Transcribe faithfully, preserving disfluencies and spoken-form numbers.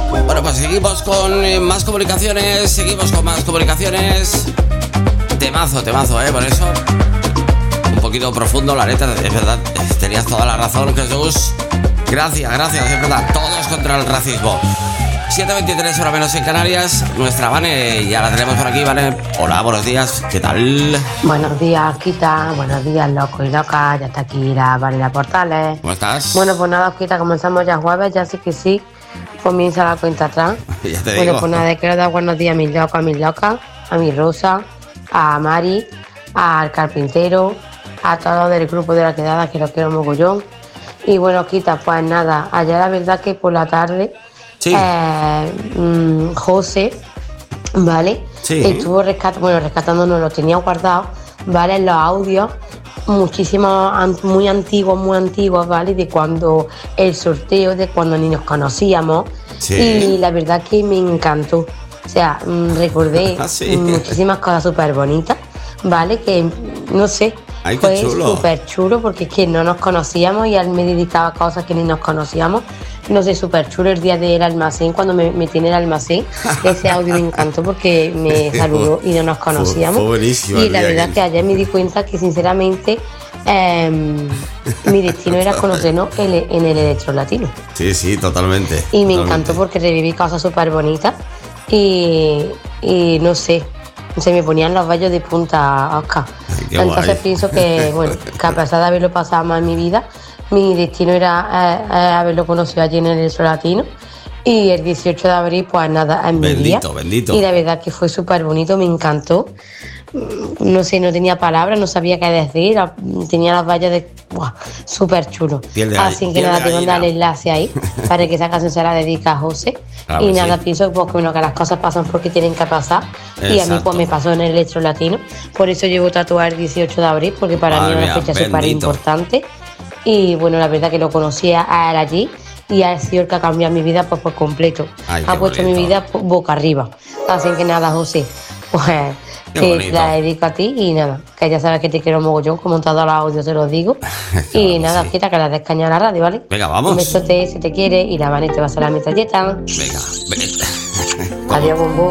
Bueno, pues seguimos con eh, más comunicaciones, seguimos con más comunicaciones. Temazo, temazo, ¿eh? Por eso, un poquito profundo, la neta, es verdad, tenías toda la razón, Jesús. Gracias, gracias, es verdad, todos contra el racismo. siete veintitrés, hora menos en Canarias. Nuestra Vane, ya la tenemos por aquí, Vane. Hola, buenos días, ¿qué tal? Buenos días, Osquita. Buenos días, loco y loca. Ya está aquí la Vanessa Portales. ¿Cómo estás? Bueno, pues nada, Osquita, comenzamos ya jueves, ya sí que sí. Comienza la cuenta atrás. Ya te bueno, digo. pues nada, quiero dar buenos días a mis locos, a mis locas, a mi Rosa, a Mari, al carpintero, a todos del grupo de la quedada, que los quiero mogollón. Y bueno, Osquita, pues nada, ayer la verdad que por la tarde, Sí. eh, mm, José, ¿vale? Sí. Estuvo rescatando, bueno, rescatándonos, lo tenía guardado, ¿vale? En los audios, muchísimos, an- muy antiguos, muy antiguos, ¿vale? De cuando el sorteo, de cuando ni nos conocíamos. Sí. Y la verdad que me encantó. O sea, mm, recordé Ah, sí. muchísimas cosas súper bonitas, ¿vale? Que, no sé, Ay, qué fue chulo. súper chulo porque es que no nos conocíamos y él me dedicaba cosas que ni nos conocíamos. No sé, súper chulo el día del almacén, cuando me metí en el almacén. Ese audio me encantó porque me saludó y no nos conocíamos. Fue- fue buenísimo Y el la día verdad aquel. que ayer me di cuenta que sinceramente eh, mi destino era conocernos en el, en el electrolatino. Sí, sí, totalmente. Y me totalmente. encantó porque reviví cosas súper bonitas y, y no sé, se me ponían los vellos de punta, Oscar. Ay, qué Entonces guay. pienso que, bueno, que a pesar de haberlo pasado más en mi vida, mi destino era eh, eh, haberlo conocido allí en el Estro Latino. Y el dieciocho de abril, pues nada, en mi día. Bendito, bendito. Y la verdad que fue súper bonito, me encantó. No sé, no tenía palabras, no sabía qué decir, tenía las vallas de... ¡Buah! Súper chulo. Piel de Así gall- que piel nada, de te voy a dar el gallina. enlace ahí para que esa canción se la dedica a José. Claro y que nada, sí. pienso pues, que, bueno, que las cosas pasan porque tienen que pasar. Y a mí Exacto. pues me pasó en el Electro Latino. Por eso llevo tatuado el dieciocho de abril, porque para Madre mí es una mía, fecha súper bendito. importante. Y bueno, la verdad que lo conocía a él allí y ha sido el que ha cambiado mi vida pues por completo. Ay, qué ha puesto mi bonito. vida po- boca arriba. Así que nada, José, pues Qué te bonito. la dedico a ti y nada, que ya sabes que te quiero mogollón, como en todos los audios te lo digo. Claro y que nada, sí. quita que la descaña a la radio, ¿vale? Venga, vamos. Un besote si te quiere y la Vane te va a hacer la metralleta. Venga, ve- Adiós, bombón.